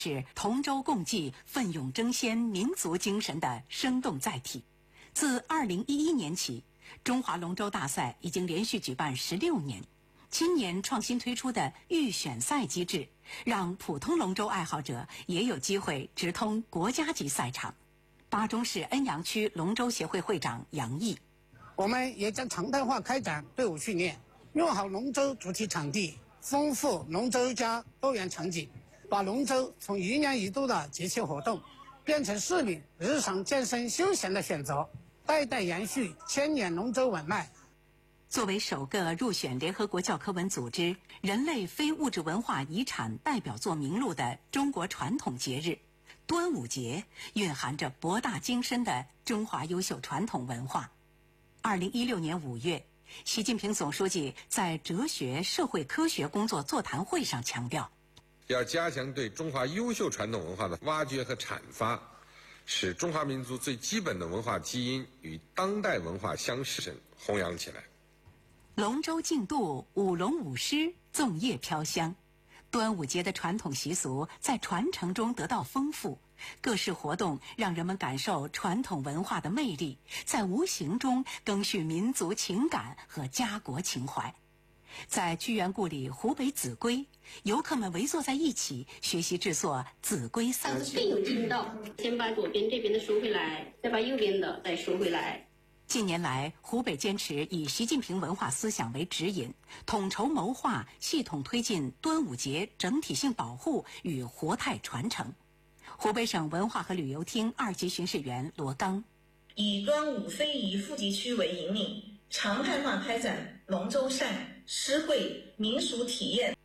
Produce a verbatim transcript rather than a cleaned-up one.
是同舟共济、奋勇争先民族精神的生动载体。自二零一一年起，中华龙舟大赛已经连续举办十六年。今年创新推出的预选赛机制，让普通龙舟爱好者也有机会直通国家级赛场。巴中市恩阳区龙舟协会会长杨毅： 我们也将常态化开展队伍训练，用好龙舟主题场地，丰富龙舟家多元场景，把龙舟从一年一度的节气活动变成市民日常健身休闲的选择，代代延续千年龙舟文脉。 作为首个入选联合国教科文组织人类非物质文化遗产代表作名录的中国传统节日，端午节蕴含着博大精深的中华优秀传统文化。二零一六年五月，习近平总书记在哲学社会科学工作座谈会上强调， 要加强对中华优秀传统文化的挖掘和阐发，使中华民族最基本的文化基因与当代文化相适应，弘扬起来。 龙舟竞渡，舞龙舞狮，粽叶飘香。端午节的传统习俗在传承中得到丰富，各式活动让人们感受传统文化的魅力，在无形中更续民族情感和家国情怀。在居园故里湖北秭归，游客们围坐在一起学习制作秭归三曲。 更有劲道，先把左边这边的收回来，再把右边的再收回来。 近年来，湖北坚持以习近平文化思想为指引，统筹谋划，系统推进端午节整体性保护与活态传承。湖北省文化和旅游厅二级巡视员罗刚： 以端午非遗富集区为引领，常态化开展龙舟赛、诗会、民俗体验